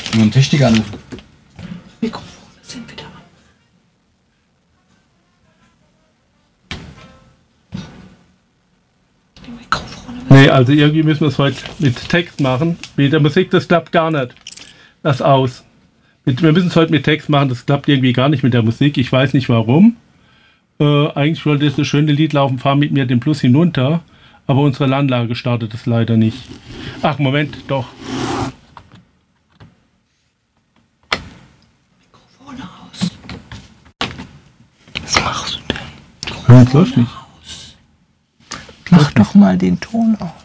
Nur einen Techniker anrufen. Mikrofone sind wieder an. Die Mikrofone. Nee, also irgendwie müssen wir es heute mit Text machen. Mit der Musik, das klappt gar nicht. Das aus. Wir müssen es heute mit Text machen, das klappt irgendwie gar nicht mit der Musik. Ich weiß nicht warum. Eigentlich wollte das schöne Lied laufen, fahr mit mir den Plus hinunter. Aber unsere Anlage startet es leider nicht. Ach, Moment, doch. Mikrofone aus. Was machst du denn? Das läuft nicht. Mach doch mal den Ton aus.